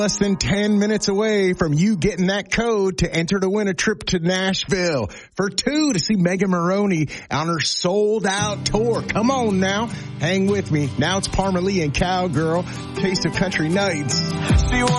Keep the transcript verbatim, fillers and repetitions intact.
Less than ten minutes away from you getting that code to enter to win a trip to Nashville for two to see Megan Moroney on her sold-out tour. Come on now. Hang with me. Now it's Parma Lee and Cowgirl, Taste of Country Nights.